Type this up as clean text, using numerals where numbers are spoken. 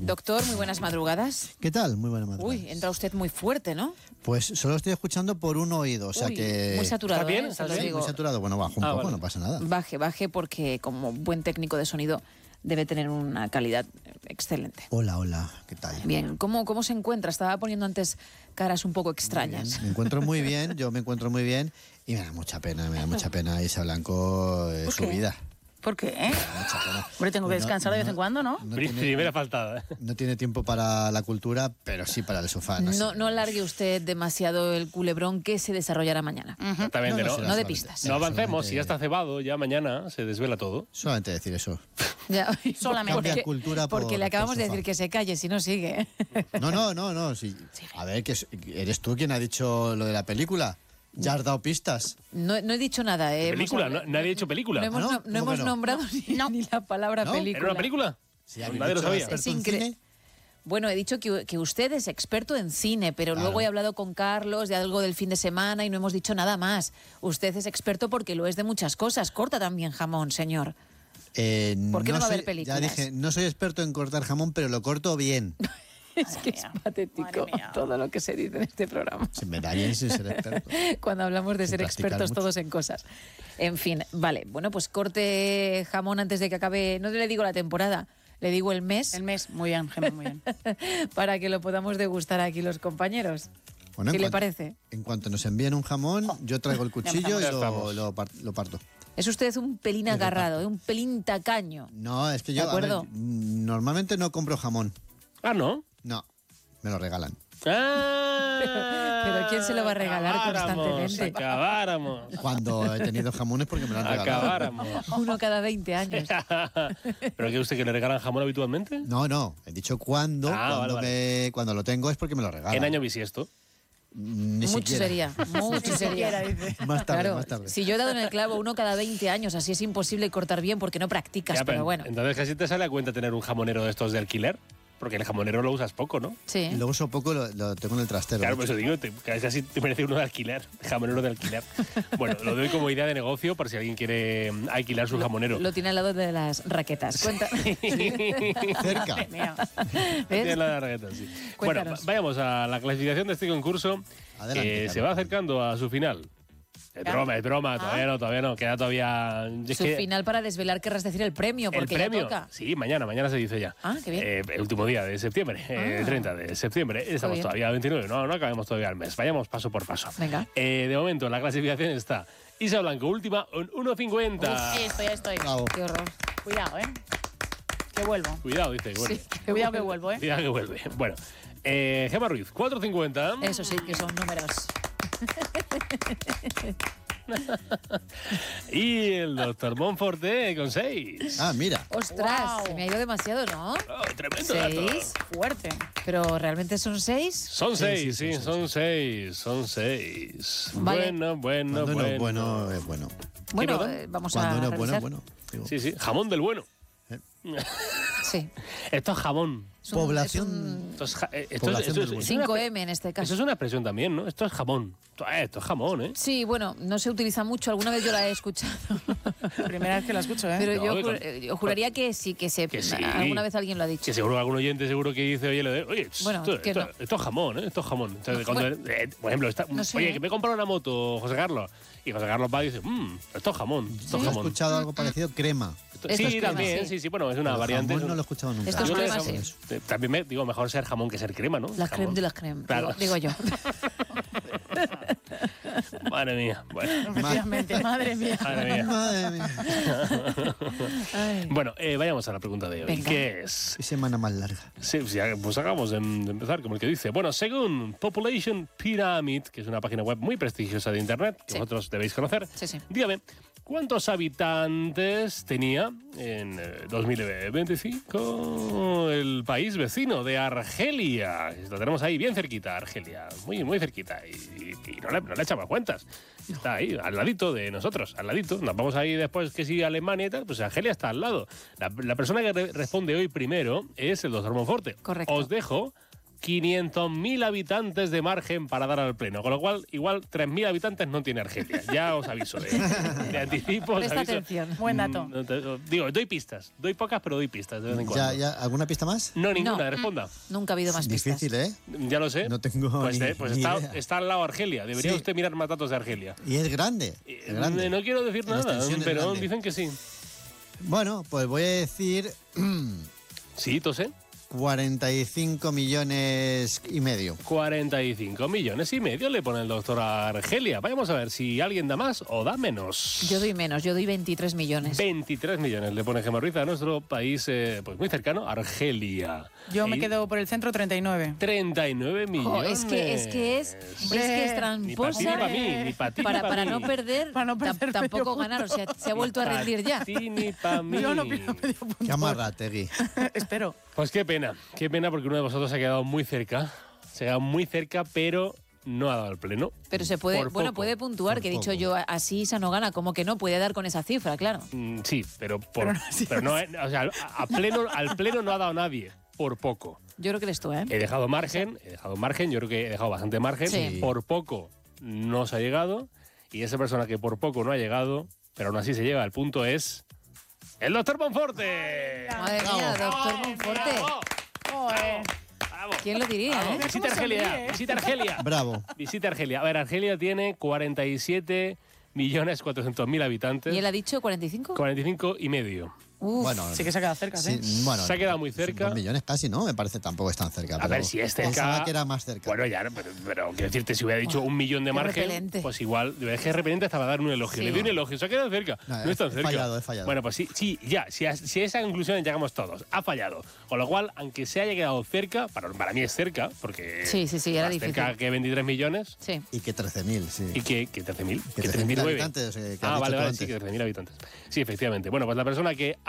Doctor, muy buenas madrugadas. ¿Qué tal? Muy buenas madrugadas. Uy, entra usted muy fuerte, ¿no? Pues solo estoy escuchando por un oído, o sea que... Muy saturado, ¿Está bien? ¿eh? ¿Está Te lo bien? digo. Muy saturado. Bueno, bajo un poco, vale. no pasa nada. Baje, porque como buen técnico de sonido debe tener una calidad excelente. Hola, ¿qué tal? Bien, ¿cómo se encuentra? Estaba poniendo antes caras un poco extrañas. Me encuentro muy bien, yo me encuentro muy bien y me da mucha pena Isa Blanco, su qué? vida. ¿Por qué? Me da mucha pena. Hombre, tengo que Pues descansar de vez en cuando, ¿no? Primera faltada. No tiene tiempo para la cultura, pero sí para el sofá. No sé. No alargue usted demasiado el culebrón que se desarrollará mañana. Exactamente, ¿no? será No de solamente- pistas. No avancemos, solamente- si ya está cebado, ya mañana se desvela todo. Solamente decir eso. Ya, Solamente. Cambia cultura por- porque le acabamos por de sofá. decir que se calle, si no sigue. No. Sí. A ver, eres tú quien ha dicho lo de la película. Ya has dado pistas. No he dicho nada. ¿Película? Nadie ha dicho película. No hemos, ¿no? no ¿Cómo hemos que no? nombrado ni la palabra ¿No? película. ¿Era una película? Sí, habéis Nadie lo dicho sabía. experto en Es incre- cine. Bueno, he dicho que usted es experto en cine, pero Claro. luego he hablado con Carlos de algo del fin de semana y no hemos dicho nada más. Usted es experto porque lo es de muchas cosas. Corta también jamón, señor. ¿Por qué no va a haber películas? Ya dije, no soy experto en cortar jamón, pero lo corto bien. Es que es patético Madre mía. todo lo que se dice en este programa. Se me da bien sin ser experto. Cuando hablamos de Sin ser practicar expertos mucho. todos en cosas. En fin, vale. Bueno, pues corte jamón antes de que acabe, no le digo la temporada, le digo el mes, El mes, muy bien, Gemma, muy bien. para que lo podamos degustar aquí los compañeros. Bueno, ¿Qué en le cuan- parece? En cuanto nos envíen un jamón, yo traigo el cuchillo y Ya estamos. lo parto. Es usted un pelín agarrado, un pelín tacaño. No, es que yo ¿De acuerdo? a ver, normalmente no compro jamón. Ah, ¿no? No, me lo regalan. Pero ¿quién se lo va a regalar constantemente? Acabáramos. Cuando he tenido jamones porque me lo han regalado. Acabáramos. Uno cada 20 años. ¿Pero que usted que le regalan jamón habitualmente? No, he dicho cuando. Ah, vale. Cuando lo tengo es porque me lo regalan. ¿En año bisiesto? Ni Mucho siquiera. sería, mucho sería. Más tarde, Claro, más tarde. si yo he dado en el clavo uno cada 20 años, así es imposible cortar bien porque no practicas, Ya, pero bueno. Entonces casi te sale a cuenta tener un jamonero de estos de alquiler. Porque el jamonero lo usas poco, ¿no? Sí. Lo uso poco, lo tengo en el trastero. Claro, por eso digo, casi así te merece uno de alquiler, jamonero de alquiler. Bueno, lo doy como idea de negocio para si alguien quiere alquilar su jamonero. Lo tiene al lado de las raquetas. Cuenta. Cerca. Mira. ¿Ves? Tiene la raqueta, sí. Bueno, Cuéntanos. vayamos a la clasificación de este concurso Adelante, que Carlos. se va acercando a su final. Es broma, todavía no, queda todavía... es Su que final para desvelar querrás decir el premio, el porque premio, ya toca. sí, mañana se dice ya. Ah, qué bien. El último día de septiembre, el 30 de septiembre. Estamos bien. todavía a 29, no acabemos todavía el mes. Vayamos paso por paso. Venga. De momento, la clasificación está Isa Blanco, última, en 1.50. Sí, estoy. Bravo. Qué horror. Cuidado, ¿eh? Que vuelvo. Cuidado, dice. Bueno, Sí, Cuidado que vuelvo, ¿eh? cuidado que vuelve. Bueno, Gemma Ruiz, 4.50. Eso sí, que son números. Y el doctor Monforte con 6. Ah, mira. Ostras, Wow. se me ha ido demasiado, ¿no? Oh, tremendo dato. 6. Fuerte. Pero realmente son 6. Son 6, sí, son 6. Vale. Bueno. Cuando no es bueno, es bueno. Bueno, perdón? vamos Cuando a no es bueno, revisar. es bueno. Digo. Sí, jamón del bueno. Sí. Esto es jamón. Es un- Población. es un Esto es, Población del bueno. 5M en este Eso caso. es una expresión también, ¿no? Esto es jamón. Esto es jamón, ¿eh? Sí, bueno, no se utiliza mucho. Alguna vez yo la he escuchado. Primera vez que la escucho, ¿eh? Pero No, yo juraría que sí, que sí. alguna vez alguien lo ha dicho. Que seguro algún oyente seguro que dice, oye, Bueno, que no. esto es jamón, ¿eh? Esto es jamón. Entonces, cuando, por ejemplo, no sé, oye, ¿eh? que me he comprado una moto, José Carlos. Y José Carlos va y dice, esto es jamón, esto es He jamón. escuchado algo parecido, crema. Esto- Esto sí, es crema, también, sí. sí, bueno, es una Pero variante. jamón no lo he escuchado nunca. Esto es Yo lo de crema, jamón. sí. También digo, mejor ser jamón que ser crema, ¿no? La creme Jamón. de la creme, Claro. digo yo. Madre mía, bueno. Efectivamente, madre mía. Madre mía. Madre mía. Ay. Bueno, vayamos a la pregunta de hoy. Venga. ¿Qué es? Qué semana más larga. Sí, pues acabamos de empezar, como el que dice. Bueno, según Population Pyramid, que es una página web muy prestigiosa de Internet, que Sí. vosotros debéis conocer, Sí. dígame, ¿cuántos habitantes tenía en 2025 el país vecino de Argelia? Lo tenemos ahí bien cerquita, Argelia, muy, muy cerquita. Y no le echamos cuentas. Está ahí, al ladito de nosotros, al ladito. Nos vamos ahí después que sí, Alemania y tal, pues Argelia está al lado. La persona que responde hoy primero es el doctor Monforte. Correcto. Os dejo 500.000 habitantes de margen para dar al pleno. Con lo cual, igual 3.000 habitantes no tiene Argelia. Ya os aviso. De anticipo os Presta aviso. atención. Buen dato. Digo, doy pistas. Doy pocas, pero doy pistas de vez en cuando. ¿Ya, ¿alguna pista más? No, ninguna, No. responda. Nunca ha habido más pistas. Difícil, ¿eh? Ya lo sé. No tengo Pues, ni pues idea. está al lado Argelia. Debería Sí. usted mirar más datos de Argelia. Y es grande. Es grande. No quiero decir En nada, extensión es pero grande. dicen que sí. Bueno, pues voy a decir Sí, tosé. 45 millones y medio. 45 millones y medio le pone el doctor a Argelia. Vamos a ver si alguien da más o da menos. Yo doy menos, yo doy 23 millones. 23 millones le pone Gemma Ruiz a nuestro país pues muy cercano, Argelia. Yo me Y quedo por el centro 39. 39 Jo, millones. es que es Ni para tramposa. ti ni para mí, ni para ti ni Para mí. no perder, Para no perder tampoco medio ganar. O sea, se ha vuelto a rendir ya. Ni pa' ti ni pa' mí. Yo no pido medio punto. Qué amarrategui. Espero. Pues qué pena porque uno de vosotros se ha quedado muy cerca. Se ha quedado muy cerca, pero no ha dado el pleno. Pero se puede, Por bueno, poco. puede puntuar, Por que he dicho poco. yo, así Isa no gana, como que no puede dar con esa cifra, claro. Sí, pero Pero no, sí. no, o sea, al pleno no ha dado nadie, por poco. Yo creo que eres tú, ¿eh? He dejado margen, yo creo que he dejado bastante margen. Sí. Por poco no se ha llegado. Y esa persona que por poco no ha llegado, pero aún así se llega, el punto es el doctor Monforte. Madre mía, doctor Monforte. Joder. Bravo. ¿Quién lo diría, Bravo. eh? Visita Argelia, visita Argelia. Bravo. Visita Argelia. A ver, Argelia tiene 47.400.000 habitantes. ¿Y él ha dicho 45? 45 y medio. Uf, Bueno, Sí que se ha quedado cerca, ¿sí? bueno, Se ha quedado muy cerca. 2 millones casi, ¿no? Me parece tampoco es tan cerca. A pero ver, si es cerca. Pensaba que era más cerca. Bueno, ya, pero quiero decirte, si hubiera dicho 1 millón de qué margen, repelente. pues igual, es que repelente hasta va a dar un elogio. Sí. Le doy un elogio, se ha quedado cerca. No, No es tan he cerca. fallado, he fallado. Bueno, pues sí, ya. Si a esa conclusión llegamos todos. Ha fallado. Con lo cual, aunque se haya quedado cerca, para mí es cerca, porque. Sí, era más difícil. cerca que 23 millones. sí. Y que 13.000, sí. Y que 13.000. Que Que 13.000 13.000 habitantes, que has dicho vale, tú sí, antes. que 13.000 habitantes. Sí, efectivamente. Bueno, pues la persona que